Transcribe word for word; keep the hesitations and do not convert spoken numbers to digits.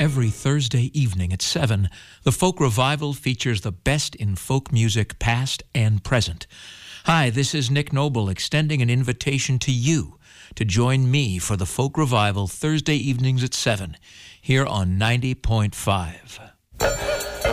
Every Thursday evening at seven, the Folk Revival features the best in folk music past and present. Hi, this is Nick Noble extending an invitation to you to join me for the Folk Revival Thursday evenings at seven here on ninety point five.